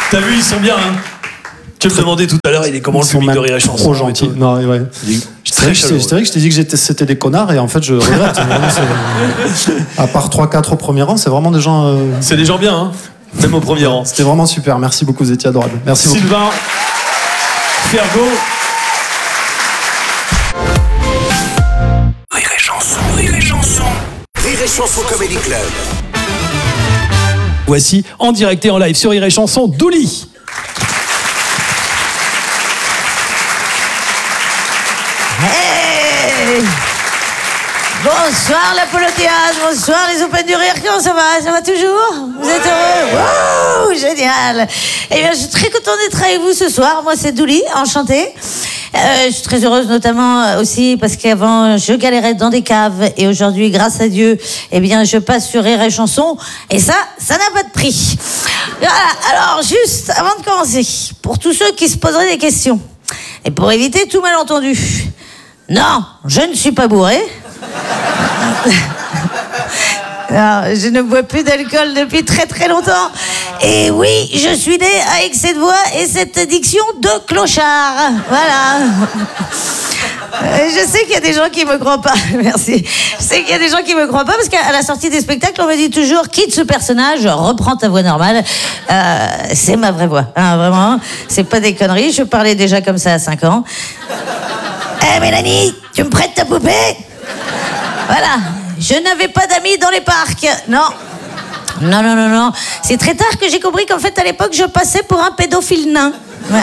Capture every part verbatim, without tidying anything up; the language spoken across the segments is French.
T'as vu, ils sont bien, hein. Tu me demandais tout à l'heure, il est comment le public de Rire et Chanson? Trop gentil. Non, ouais. C'est vrai, que vrai que je t'ai dit que c'était des connards et en fait je regrette. À part trois quatre au premier rang, c'est vraiment des gens. Euh... C'est des gens bien, hein. Même au premier rang. C'était vraiment super. Merci beaucoup, vous étiez adorables. Merci beaucoup. Sylvain, Fergo. Rire et Chanson, Rire et Chanson. Rire et Chanson Comedy Club. Voici en direct et en live sur Rire et Chanson, Douli. Hey, bonsoir la Polodiaz, bonsoir les Open du Rire, comment ça va? Ça va toujours? Vous êtes heureux? Wow, génial. Eh bien, je suis très contente d'être avec vous ce soir. Moi, c'est Douli, enchantée. Euh, je suis très heureuse notamment aussi parce qu'avant je galérais dans des caves et aujourd'hui grâce à Dieu eh bien je passe sur Rire et Chanson et ça, ça n'a pas de prix. Voilà, alors juste avant de commencer, pour tous ceux qui se poseraient des questions et pour éviter tout malentendu, non, je ne suis pas bourré. Non, je ne bois plus d'alcool depuis très très longtemps. Et oui, je suis née avec cette voix et cette diction de clochard. Voilà. Je sais qu'il y a des gens qui me croient pas. Merci. Je sais qu'il y a des gens qui me croient pas parce qu'à la sortie des spectacles, on me dit toujours quitte ce personnage, reprends ta voix normale. Euh, c'est ma vraie voix, hein, vraiment. C'est pas des conneries. Je parlais déjà comme ça à cinq ans. Eh hey, Mélanie, tu me prêtes ta poupée? Voilà. Je n'avais pas d'amis dans les parcs. Non. Non, non, non, non. C'est très tard que j'ai compris qu'en fait, à l'époque, je passais pour un pédophile nain. Ouais.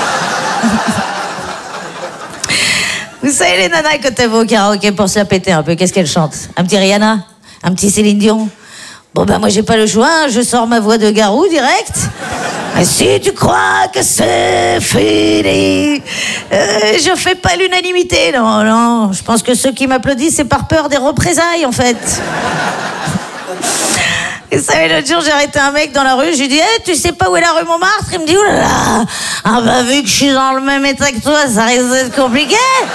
Vous savez, les nanas, quand elles vont au karaoké pour se la péter un peu, qu'est-ce qu'elles chantent? Un petit Rihanna? Un petit Céline Dion? Bon, ben, moi, j'ai pas le choix. Hein. Je sors ma voix de garou direct. Et si tu crois que c'est fini, euh, je fais pas l'unanimité. Non, non. Je pense que ceux qui m'applaudissent, c'est par peur des représailles, en fait. Vous savez, l'autre jour, j'ai arrêté un mec dans la rue, je lui dis hey, tu sais pas où est la rue Montmartre? Il me dit, oh là là, ah bah vu que je suis dans le même état que toi, ça risque d'être compliqué.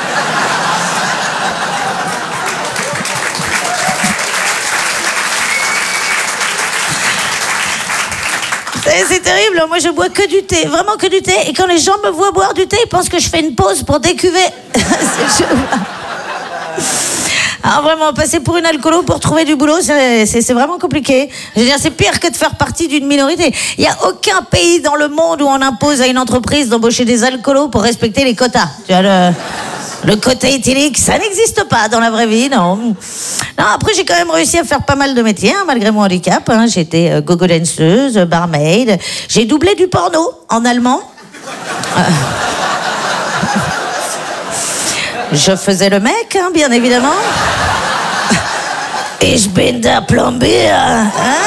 C'est terrible, moi je bois que du thé, vraiment que du thé, et quand les gens me voient boire du thé, ils pensent que je fais une pause pour décuver. C'est chaud. Alors vraiment, passer pour une alcoolo pour trouver du boulot, c'est vraiment compliqué. Je veux dire, c'est pire que de faire partie d'une minorité. Il n'y a aucun pays dans le monde où on impose à une entreprise d'embaucher des alcoolos pour respecter les quotas. Tu vois, le, le quota éthylique, ça n'existe pas dans la vraie vie, non. Non, après, j'ai quand même réussi à faire pas mal de métiers, hein, malgré mon handicap. Hein. J'ai été euh, gogo danseuse, barmaid. J'ai doublé du porno en allemand. Euh... Je faisais le mec, hein, bien évidemment. Et je bin der Plombier. Ah,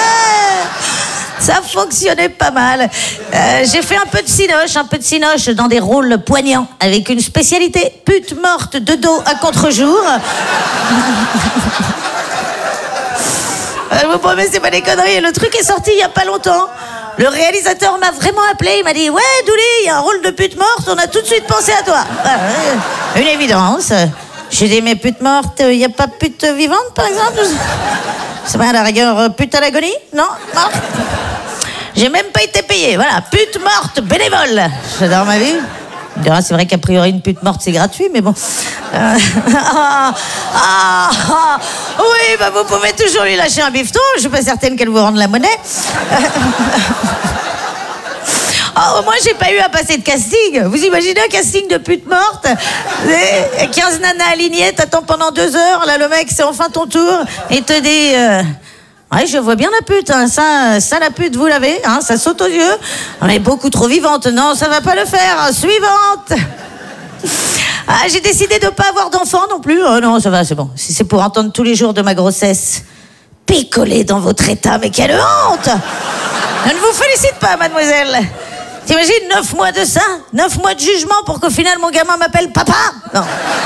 ça fonctionnait pas mal. Euh, j'ai fait un peu de cinoche, un peu de cinoche dans des rôles poignants, avec une spécialité pute morte de dos à contre-jour. Je vous promets, c'est pas des conneries. Le truc est sorti il y a pas longtemps. Le réalisateur m'a vraiment appelé, il m'a dit « Ouais, Douli, il y a un rôle de pute morte, on a tout de suite pensé à toi. » Une évidence. J'ai dit « Mais pute morte, il n'y a pas pute vivante, par exemple ?» C'est pas à la rigueur pute à l'agonie? Non? Morte? J'ai même pas été payé, voilà. Pute morte, bénévole. J'adore ma vie. C'est vrai qu'a priori une pute morte c'est gratuit, mais bon. Euh, ah, ah, ah, oui, bah vous pouvez toujours lui lâcher un bifton. Je suis pas certaine qu'elle vous rende la monnaie. Oh, moi j'ai pas eu à passer de casting. Vous imaginez un casting de pute morte? quinze nanas alignées, t'attends pendant deux heures. Là le mec c'est enfin ton tour et te dit. Euh, Ouais, je vois bien la pute, hein. ça, ça la pute, vous l'avez, hein, ça saute aux yeux. On est beaucoup trop vivante, non, ça va pas le faire. Suivante. Ah, j'ai décidé de pas avoir d'enfant non plus. Oh non, ça va, c'est bon. Si c'est pour entendre tous les jours de ma grossesse, picoler dans votre état, mais quelle honte! Je ne vous félicite pas, mademoiselle. T'imagines, neuf mois de ça, neuf mois de jugement pour qu'au final mon gamin m'appelle papa? Non.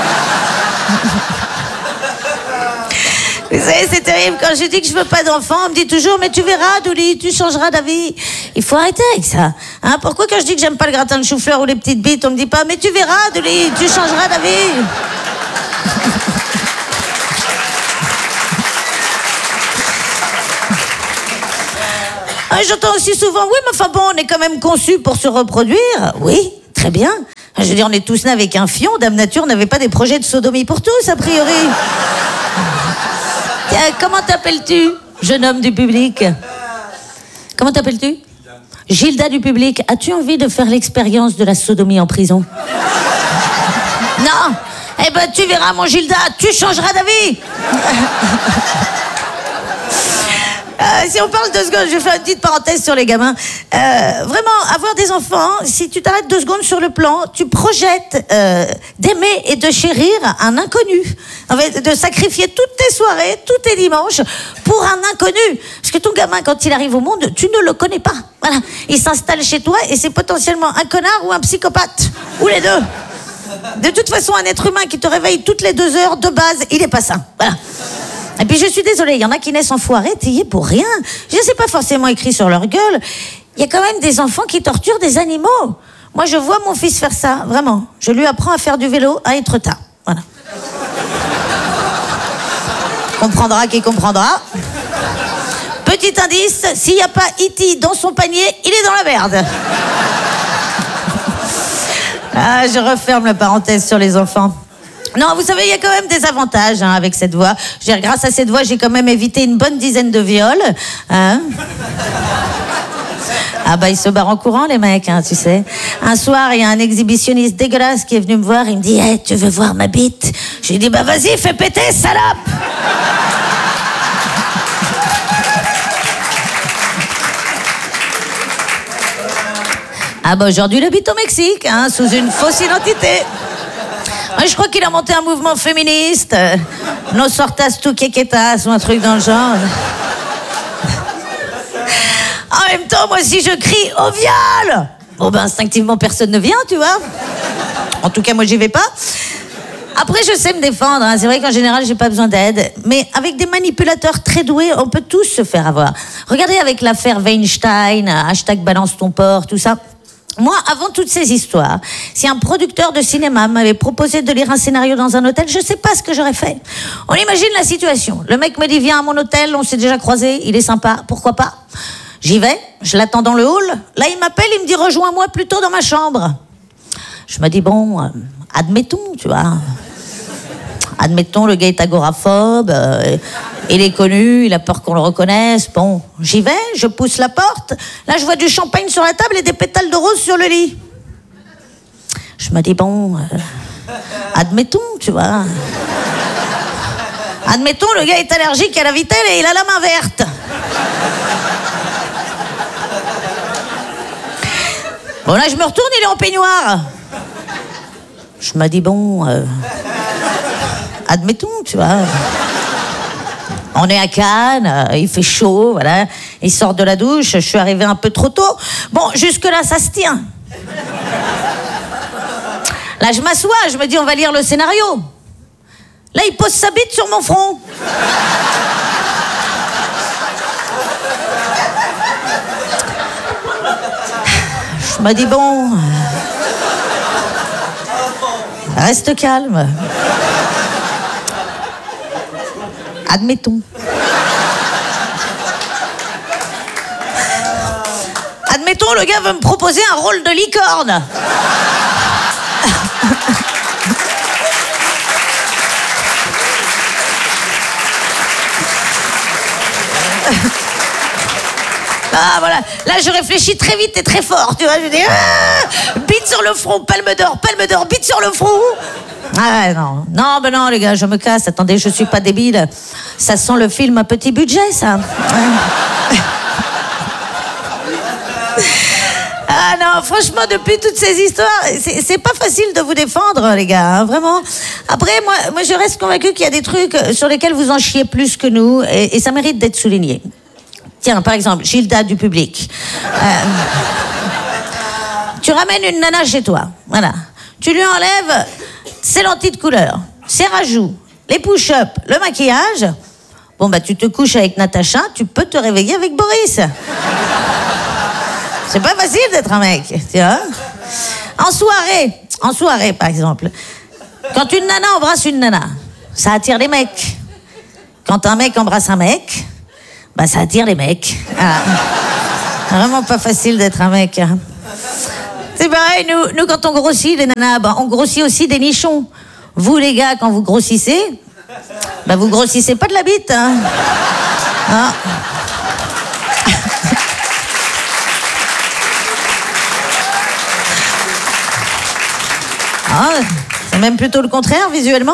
Vous savez, c'est terrible. Quand je dis que je veux pas d'enfant, on me dit toujours, mais tu verras, Douli, tu changeras d'avis. Il faut arrêter avec ça. Hein, pourquoi quand je dis que j'aime pas le gratin de chou-fleur ou les petites bites, on me dit pas, mais tu verras, Douli, tu changeras d'avis. Ah, j'entends aussi souvent, oui, mais enfin bon, on est quand même conçu pour se reproduire. Oui, très bien. Je veux dire, on est tous nés avec un fion. Dame Nature n'avait pas des projets de sodomie pour tous, a priori. Tiens, comment t'appelles-tu, jeune homme du public? Comment t'appelles-tu? Gilda du public. As-tu envie de faire l'expérience de la sodomie en prison? Non. Eh ben, tu verras, mon Gilda, tu changeras d'avis. Euh, si on parle deux secondes, je vais faire une petite parenthèse sur les gamins. Euh, vraiment, avoir des enfants, si tu t'arrêtes deux secondes sur le plan, tu projettes euh, d'aimer et de chérir un inconnu. En fait, de sacrifier toutes tes soirées, tous tes dimanches pour un inconnu. Parce que ton gamin, quand il arrive au monde, tu ne le connais pas. Voilà. Il s'installe chez toi et c'est potentiellement un connard ou un psychopathe. Ou les deux. De toute façon, un être humain qui te réveille toutes les deux heures, de base, il est pas sain. Voilà. Et puis je suis désolée, il y en a qui naissent enfoirés, taillés pour rien. Je ne sais pas forcément écrit sur leur gueule. Il y a quand même des enfants qui torturent des animaux. Moi, je vois mon fils faire ça, vraiment. Je lui apprends à faire du vélo à Étretat. Voilà. Comprendra qui comprendra. Petit indice, s'il n'y a pas E T dans son panier, il est dans la merde. Ah, je referme la parenthèse sur les enfants. Non, vous savez, il y a quand même des avantages hein, avec cette voix. Je veux dire, grâce à cette voix, j'ai quand même évité une bonne dizaine de viols. Hein. Ah bah, ils se barrent en courant, les mecs, hein, tu sais. Un soir, il y a un exhibitionniste dégueulasse qui est venu me voir. Il me dit, hey, tu veux voir ma bite? J'ai dit, bah vas-y, fais péter, salope. Ah bah, aujourd'hui, il habite au Mexique, hein, sous une fausse identité. Je crois qu'il a monté un mouvement féministe, euh, Nos sortas tu quequetas ou un truc dans le genre. En même temps, moi, si je crie au viol, bon ben instinctivement personne ne vient, tu vois. En tout cas, moi, j'y vais pas. Après, je sais me défendre. Hein. C'est vrai qu'en général, j'ai pas besoin d'aide, mais avec des manipulateurs très doués, on peut tous se faire avoir. Regardez avec l'affaire Weinstein, hashtag balance ton porc, tout ça. Moi, avant toutes ces histoires, si un producteur de cinéma m'avait proposé de lire un scénario dans un hôtel, je sais pas ce que j'aurais fait. On imagine la situation. Le mec me dit, viens à mon hôtel, on s'est déjà croisés, il est sympa, pourquoi pas? J'y vais, je l'attends dans le hall. Là, il m'appelle, il me dit, rejoins-moi plutôt dans ma chambre. Je me dis, bon, euh, admettons, tu vois. Admettons, le gars est agoraphobe, euh, il est connu, il a peur qu'on le reconnaisse. Bon, j'y vais, je pousse la porte. Là, je vois du champagne sur la table et des pétales de rose sur le lit. Je me dis, bon, euh, admettons, tu vois. Admettons, le gars est allergique à la vitelle et il a la main verte. Bon, là, je me retourne, il est en peignoir. Je me dis, bon... Euh, admettons, tu vois. On est à Cannes, euh, il fait chaud, voilà. Il sort de la douche, je suis arrivée un peu trop tôt. Bon, jusque-là, ça se tient. Là, je m'assois, je me dis, on va lire le scénario. Là, il pose sa bite sur mon front. Je me dis, bon... Reste calme. Admettons. Admettons, le gars veut me proposer un rôle de licorne. Ah, voilà. Là, je réfléchis très vite et très fort, tu vois. Je dis, ah, bite sur le front, palme d'or, palme d'or, bite sur le front. Ah non, non, ben non, les gars, je me casse. Attendez, je suis pas débile. Ça sent le film à petit budget, ça. Ah non, franchement, depuis toutes ces histoires, c'est, c'est pas facile de vous défendre, les gars, hein, vraiment. Après, moi, moi, je reste convaincue qu'il y a des trucs sur lesquels vous en chiez plus que nous, et, et ça mérite d'être souligné. Tiens, par exemple, Gilda du public. Euh, tu ramènes une nana chez toi, voilà. Tu lui enlèves ses lentilles de couleur, ses rajouts, les push-ups, le maquillage. Bon, bah, tu te couches avec Natacha, tu peux te réveiller avec Boris. C'est pas facile d'être un mec, tu vois. En soirée, en soirée, par exemple, quand une nana embrasse une nana, ça attire les mecs. Quand un mec embrasse un mec, bah, ça attire les mecs. Voilà. Vraiment pas facile d'être un mec. Hein. C'est pareil, nous, nous, quand on grossit, les nanas, bah, on grossit aussi des nichons. Vous, les gars, quand vous grossissez, bah, vous grossissez pas de la bite. Hein. Ah. Ah, c'est même plutôt le contraire, visuellement.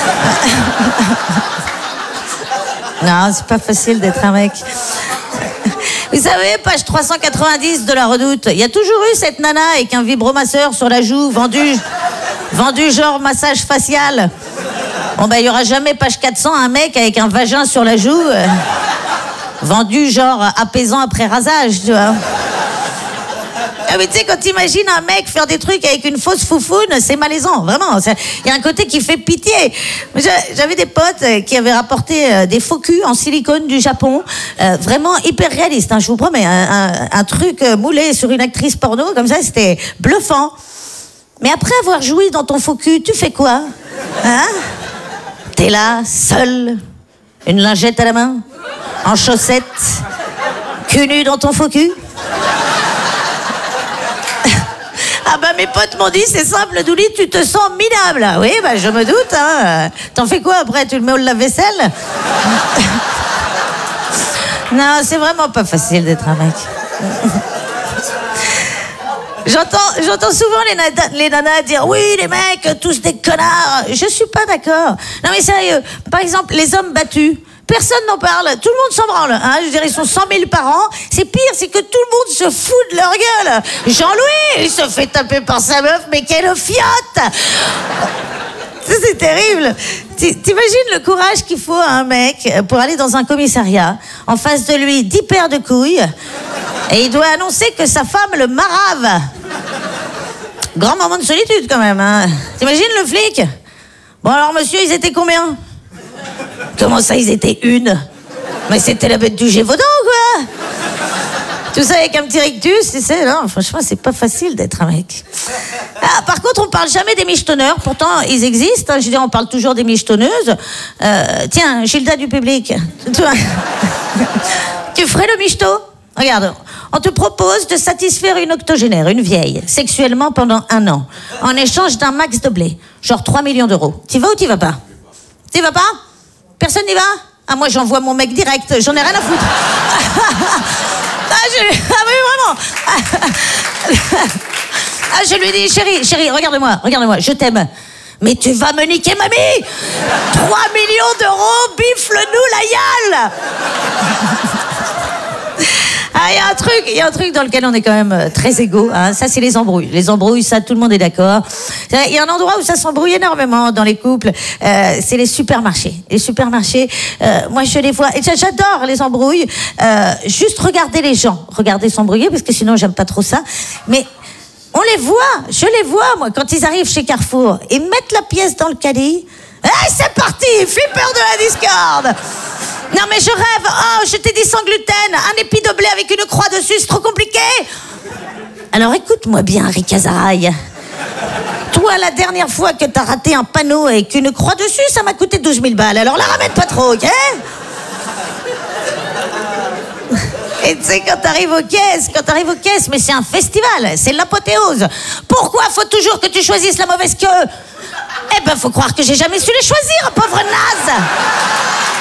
Non, c'est pas facile d'être un mec. Vous savez, page trois cent quatre-vingt-dix de La Redoute, il y a toujours eu cette nana avec un vibromasseur sur la joue, vendu, vendu genre massage facial. Bon, ben, il y aura jamais, page quatre cents, un mec avec un vagin sur la joue, euh, vendu genre apaisant après rasage, tu vois. Ah, mais tu sais, quand t'imagines un mec faire des trucs avec une fausse foufoune, c'est malaisant, vraiment. Il y a un côté qui fait pitié. J'avais des potes qui avaient rapporté des faux culs en silicone du Japon, euh, vraiment hyper réaliste, hein, je vous promets. Un, un, un truc moulé sur une actrice porno, comme ça, c'était bluffant. Mais après avoir joui dans ton faux cul, tu fais quoi? Hein? T'es là, seul, une lingette à la main, en chaussettes, cul nu dans ton faux cul. Ah bah mes potes m'ont dit, c'est simple, Douli, tu te sens minable. Oui, bah je me doute, hein. T'en fais quoi après? Tu le mets au lave-vaisselle? Non, c'est vraiment pas facile d'être un mec. J'entends, j'entends souvent les, nana, les nanas dire « Oui, les mecs, tous des connards !» Je suis pas d'accord. Non mais sérieux, par exemple, les hommes battus, personne n'en parle, tout le monde s'en branle. Hein, je veux dire, ils sont cent mille par an. C'est pire, c'est que tout le monde se fout de leur gueule. Jean-Louis, il se fait taper par sa meuf, mais quelle fiotte! C'est terrible. T'imagines le courage qu'il faut à un mec pour aller dans un commissariat, en face de lui, dix paires de couilles, et il doit annoncer que sa femme le marave. Grand moment de solitude, quand même. Hein. T'imagines le flic? Bon, alors, monsieur, ils étaient combien? Comment ça, ils étaient une? Mais c'était la bête du Gévaudan, quoi. Tout ça avec un petit rictus, tu sais, non, franchement, c'est pas facile d'être un mec. Ah, par contre, on parle jamais des michetonneurs, pourtant, ils existent. Hein, je veux dire, on parle toujours des michetonneuses. Euh, tiens, Gilda du public, toi, tu ferais le michto? Regarde, on te propose de satisfaire une octogénaire, une vieille, sexuellement pendant un an, en échange d'un max de blé, genre trois millions d'euros. T'y vas ou t'y vas pas? T'y vas pas? Personne n'y va? Ah, moi, j'envoie mon mec direct, j'en ai rien à foutre. Ah, je... ah oui, vraiment. Ah, je lui dis, chérie, chérie, regarde-moi, regarde-moi, je t'aime. Mais tu vas me niquer, mamie! trois millions d'euros, bifle-nous la gueule! Ah, il y a un truc, il y a un truc dans lequel on est quand même très égaux. Hein. Ça, c'est les embrouilles. Les embrouilles, ça, tout le monde est d'accord. Il y a un endroit où ça s'embrouille énormément dans les couples. Euh, c'est les supermarchés. Les supermarchés, euh, moi, je les vois. Et j'adore les embrouilles. Euh, juste regarder les gens. Regarder s'embrouiller, parce que sinon, j'aime pas trop ça. Mais on les voit. Je les vois, moi, quand ils arrivent chez Carrefour. Ils mettent la pièce dans le caddie. Hey, c'est parti! Flipper de la discorde! Non mais je rêve, oh je t'ai dit sans gluten, un épi de blé avec une croix dessus, c'est trop compliqué. Alors écoute-moi bien Rick Azaraï. Toi la dernière fois que t'as raté un panneau avec une croix dessus, ça m'a coûté douze mille balles, alors la ramène pas trop, ok? Et tu sais quand t'arrives aux caisses, quand t'arrives aux caisses, mais c'est un festival, c'est l'apothéose. Pourquoi faut toujours que tu choisisses la mauvaise queue? Eh ben faut croire que j'ai jamais su les choisir, pauvre naze.